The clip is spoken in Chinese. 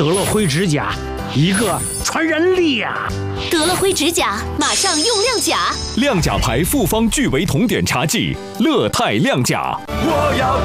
得了灰指甲，一个传人力呀！ 得了灰指甲，马上用亮甲。 亮甲牌复方聚维酮碘茶剂，乐泰亮甲。 我要